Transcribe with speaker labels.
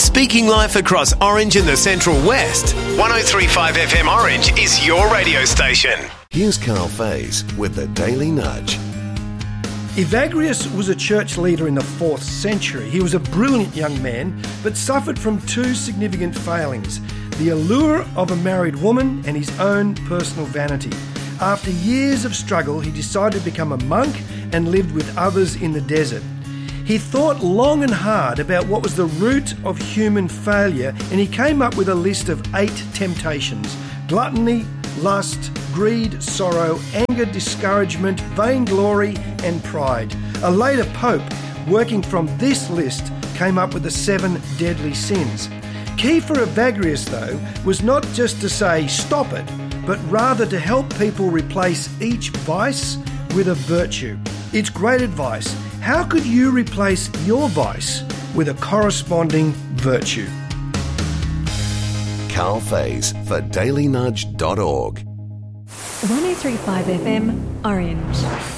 Speaker 1: Speaking life across Orange and the Central West. 103.5 FM Orange is your radio station.
Speaker 2: Here's Carl Faze with the Daily Nudge.
Speaker 3: Evagrius was a church leader in the 4th century. He was a brilliant young man, but suffered from two significant failings: the allure of a married woman and his own personal vanity. After years of struggle, he decided to become a monk and lived with others in the desert. He thought long and hard about what was the root of human failure, and he came up with a list of 8 temptations: gluttony, lust, greed, sorrow, anger, discouragement, vainglory, and pride. A later pope, working from this list, came up with the 7 deadly sins. Key for Evagrius, though, was not just to say stop it, but rather to help people replace each vice with a virtue. It's great advice. How could you replace your vice with a corresponding virtue?
Speaker 2: Carl Faze for dailynudge.org.
Speaker 4: 103.5 FM Orange.